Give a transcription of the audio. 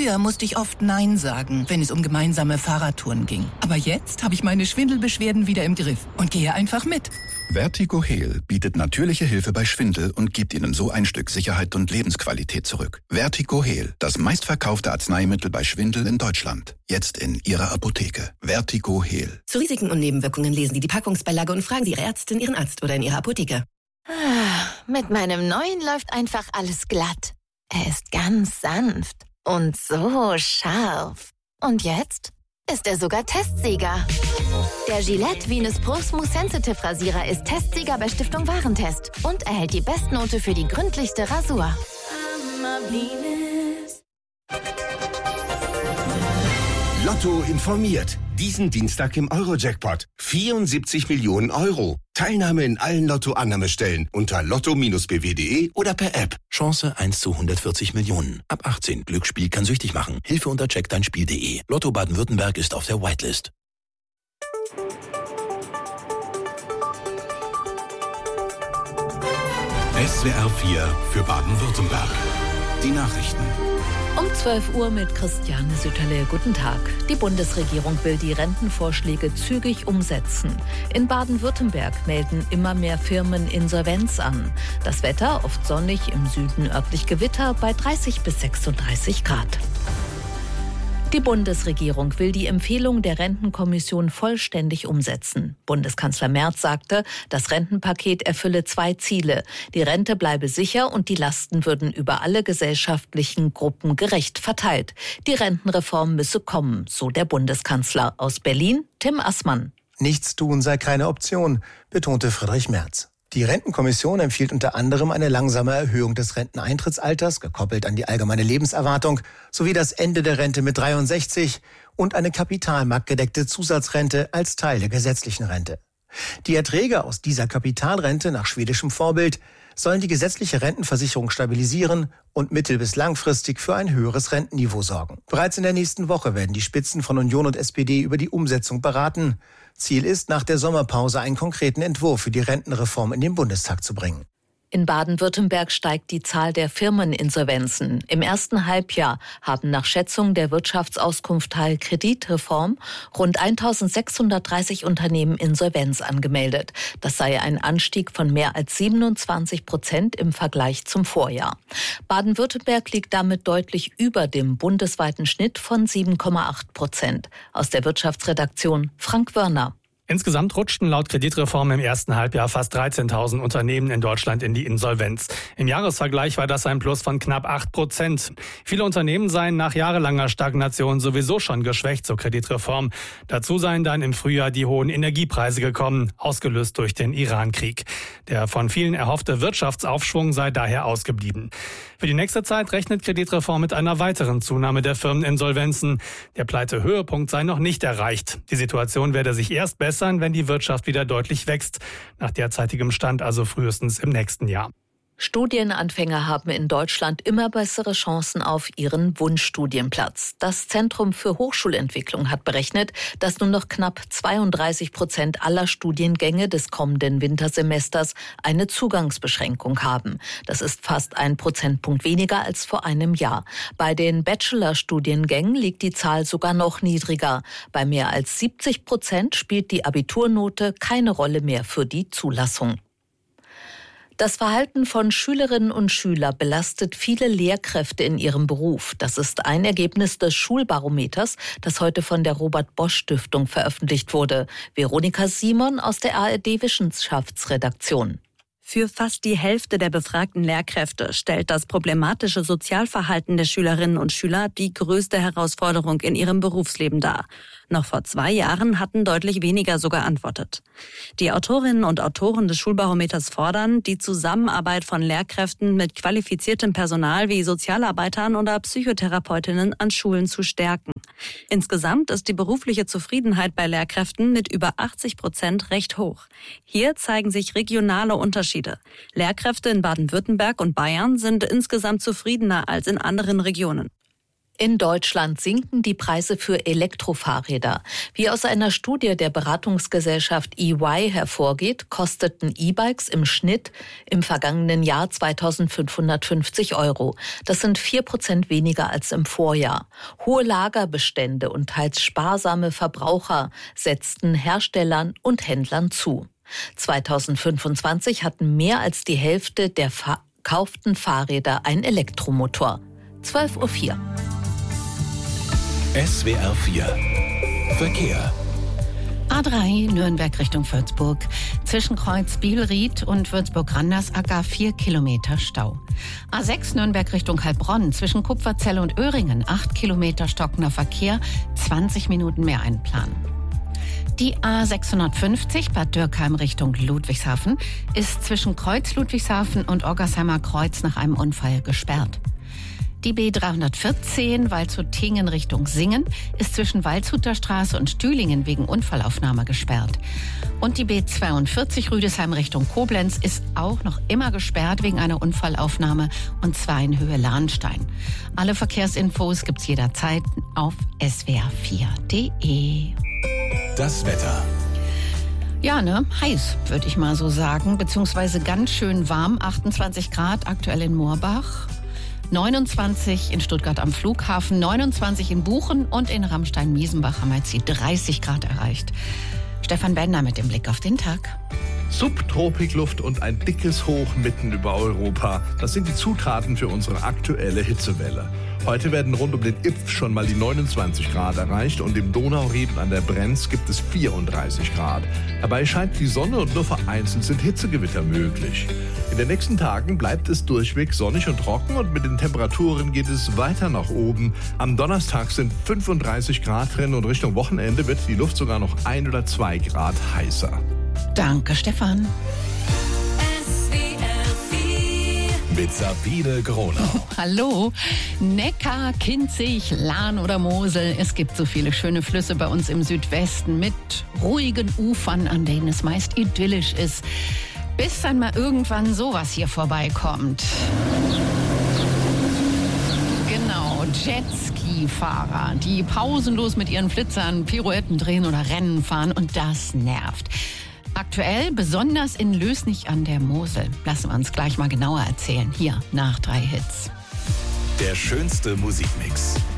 Früher musste ich oft Nein sagen, wenn es um gemeinsame Fahrradtouren ging. Aber jetzt habe ich meine Schwindelbeschwerden wieder im Griff und gehe einfach mit. Vertigo Heal bietet natürliche Hilfe bei Schwindel und gibt Ihnen so ein Stück Sicherheit und Lebensqualität zurück. Vertigo Heal, das meistverkaufte Arzneimittel bei Schwindel in Deutschland. Jetzt in Ihrer Apotheke. Vertigo Heal. Zu Risiken und Nebenwirkungen lesen Sie die Packungsbeilage und fragen Sie Ihre Ärztin, Ihren Arzt oder in Ihrer Apotheke. Mit meinem neuen läuft einfach alles glatt. Er ist ganz sanft und so scharf. Und jetzt ist er sogar Testsieger. Der Gillette Venus Pro Smooth Sensitive Rasierer ist Testsieger bei Stiftung Warentest und erhält die Bestnote für die gründlichste Rasur. Lotto informiert. Diesen Dienstag im Euro-Jackpot. 74 Millionen Euro. Teilnahme in allen Lotto-Annahmestellen unter lotto-bw.de oder per App. Chance 1 zu 140 Millionen. Ab 18. Glücksspiel kann süchtig machen. Hilfe unter checkdeinspiel.de. Lotto Baden-Württemberg ist auf der Whitelist. SWR 4 für Baden-Württemberg. Die Nachrichten. Um 12 Uhr mit Christiane Sütterle. Guten Tag. Die Bundesregierung will die Rentenvorschläge zügig umsetzen. In Baden-Württemberg melden immer mehr Firmen Insolvenz an. Das Wetter oft sonnig, im Süden örtlich Gewitter bei 30 bis 36 Grad. Die Bundesregierung will die Empfehlung der Rentenkommission vollständig umsetzen. Bundeskanzler Merz sagte, das Rentenpaket erfülle 2 Ziele. Die Rente bleibe sicher und die Lasten würden über alle gesellschaftlichen Gruppen gerecht verteilt. Die Rentenreform müsse kommen, so der Bundeskanzler. Aus Berlin, Tim Assmann. Nichts tun sei keine Option, betonte Friedrich Merz. Die Rentenkommission empfiehlt unter anderem eine langsame Erhöhung des Renteneintrittsalters, gekoppelt an die allgemeine Lebenserwartung, sowie das Ende der Rente mit 63 und eine kapitalmarktgedeckte Zusatzrente als Teil der gesetzlichen Rente. Die Erträge aus dieser Kapitalrente nach schwedischem Vorbild sollen die gesetzliche Rentenversicherung stabilisieren und mittel- bis langfristig für ein höheres Rentenniveau sorgen. Bereits in der nächsten Woche werden die Spitzen von Union und SPD über die Umsetzung beraten. Ziel ist, nach der Sommerpause einen konkreten Entwurf für die Rentenreform in den Bundestag zu bringen. In Baden-Württemberg steigt die Zahl der Firmeninsolvenzen. Im ersten Halbjahr haben nach Schätzung der Wirtschaftsauskunft Teil Kreditreform rund 1.630 Unternehmen Insolvenz angemeldet. Das sei ein Anstieg von mehr als 27% im Vergleich zum Vorjahr. Baden-Württemberg liegt damit deutlich über dem bundesweiten Schnitt von 7,8%. Aus der Wirtschaftsredaktion Frank Wörner. Insgesamt rutschten laut Kreditreform im ersten Halbjahr fast 13.000 Unternehmen in Deutschland in die Insolvenz. Im Jahresvergleich war das ein Plus von knapp 8%. Viele Unternehmen seien nach jahrelanger Stagnation sowieso schon geschwächt zur Kreditreform. Dazu seien dann im Frühjahr die hohen Energiepreise gekommen, ausgelöst durch den Iran-Krieg. Der von vielen erhoffte Wirtschaftsaufschwung sei daher ausgeblieben. Für die nächste Zeit rechnet Kreditreform mit einer weiteren Zunahme der Firmeninsolvenzen. Der Pleitehöhepunkt sei noch nicht erreicht. Die Situation werde sich erst bessern, wenn die Wirtschaft wieder deutlich wächst. Nach derzeitigem Stand also frühestens im nächsten Jahr. Studienanfänger haben in Deutschland immer bessere Chancen auf ihren Wunschstudienplatz. Das Zentrum für Hochschulentwicklung hat berechnet, dass nur noch knapp 32% aller Studiengänge des kommenden Wintersemesters eine Zugangsbeschränkung haben. Das ist fast 1 Prozentpunkt weniger als vor einem Jahr. Bei den Bachelorstudiengängen liegt die Zahl sogar noch niedriger. Bei mehr als 70% spielt die Abiturnote keine Rolle mehr für die Zulassung. Das Verhalten von Schülerinnen und Schülern belastet viele Lehrkräfte in ihrem Beruf. Das ist ein Ergebnis des Schulbarometers, das heute von der Robert-Bosch-Stiftung veröffentlicht wurde. Veronika Simon aus der ARD-Wissenschaftsredaktion. Für fast die Hälfte der befragten Lehrkräfte stellt das problematische Sozialverhalten der Schülerinnen und Schüler die größte Herausforderung in ihrem Berufsleben dar. Noch vor 2 Jahren hatten deutlich weniger so geantwortet. Die Autorinnen und Autoren des Schulbarometers fordern, die Zusammenarbeit von Lehrkräften mit qualifiziertem Personal wie Sozialarbeitern oder Psychotherapeutinnen an Schulen zu stärken. Insgesamt ist die berufliche Zufriedenheit bei Lehrkräften mit über 80% recht hoch. Hier zeigen sich regionale Unterschiede. Lehrkräfte in Baden-Württemberg und Bayern sind insgesamt zufriedener als in anderen Regionen. In Deutschland sinken die Preise für Elektrofahrräder. Wie aus einer Studie der Beratungsgesellschaft EY hervorgeht, kosteten E-Bikes im Schnitt im vergangenen Jahr 2.550 €. Das sind 4% weniger als im Vorjahr. Hohe Lagerbestände und teils sparsame Verbraucher setzten Herstellern und Händlern zu. 2025 hatten mehr als die Hälfte der verkauften Fahrräder einen Elektromotor. 12:04 Uhr. SWR 4 Verkehr. A3 Nürnberg Richtung Würzburg. Zwischen Kreuz Bielried und Würzburg-Randersacker 4 Kilometer Stau. A6 Nürnberg Richtung Heilbronn. Zwischen Kupferzelle und Öhringen 8 Kilometer stockender Verkehr. 20 Minuten mehr einplanen. Die A650 Bad Dürkheim Richtung Ludwigshafen ist zwischen Kreuz Ludwigshafen und Oggersheimer Kreuz nach einem Unfall gesperrt. Die B314 Waldshut-Tingen Richtung Singen ist zwischen Waldshuter Straße und Stühlingen wegen Unfallaufnahme gesperrt. Und die B42 Rüdesheim Richtung Koblenz ist auch noch immer gesperrt wegen einer Unfallaufnahme, und zwar in Höhe Lahnstein. Alle Verkehrsinfos gibt's jederzeit auf swr4.de. Das Wetter. Ja, heiß, würde ich mal so sagen, beziehungsweise ganz schön warm, 28 Grad aktuell in Moorbach. 29 in Stuttgart am Flughafen, 29 in Buchen und in Ramstein-Miesenbach haben wir jetzt die 30 Grad erreicht. Stefan Bender mit dem Blick auf den Tag. Subtropikluft und ein dickes Hoch mitten über Europa. Das sind die Zutaten für unsere aktuelle Hitzewelle. Heute werden rund um den Ypf schon mal die 29 Grad erreicht und im Donauried und an der Brenz gibt es 34 Grad. Dabei scheint die Sonne und nur vereinzelt sind Hitzegewitter möglich. In den nächsten Tagen bleibt es durchweg sonnig und trocken und mit den Temperaturen geht es weiter nach oben. Am Donnerstag sind 35 Grad drin und Richtung Wochenende wird die Luft sogar noch 1 oder 2 Grad heißer. Danke, Stefan. Mit Sabine Gronau. Hallo. Neckar, Kinzig, Lahn oder Mosel. Es gibt so viele schöne Flüsse bei uns im Südwesten mit ruhigen Ufern, an denen es meist idyllisch ist. Bis dann mal irgendwann sowas hier vorbeikommt. Genau, Jetski-Fahrer, die pausenlos mit ihren Flitzern Pirouetten drehen oder Rennen fahren, und das nervt. Aktuell besonders in Lösnich an der Mosel. Lassen wir uns gleich mal genauer erzählen. Hier nach 3 Hits. Der schönste Musikmix.